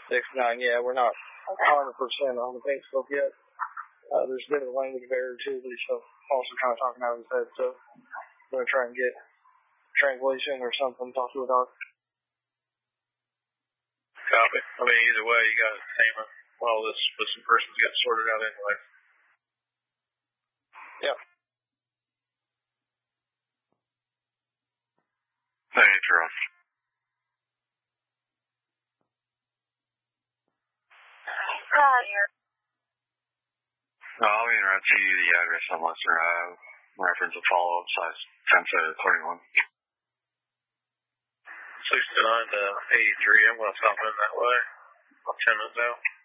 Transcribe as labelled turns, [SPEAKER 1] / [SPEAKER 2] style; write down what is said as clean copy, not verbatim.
[SPEAKER 1] 69, yeah, we're not 100% on the paint scope yet. There's a bit of a language barrier too, but he's also kind of talking out of his head, so I'm going to try and get translation or something, talk to a doctor.
[SPEAKER 2] Copy. I mean, either way, you got to tame it while this person's getting sorted out anyway.
[SPEAKER 1] Yeah.
[SPEAKER 3] Hey, Charles. I'll interrupt you the address on Lester Ave. Reference a follow-up size 10-21.
[SPEAKER 2] 69 to 83. I'm going to stop in that way. About 10 minutes out.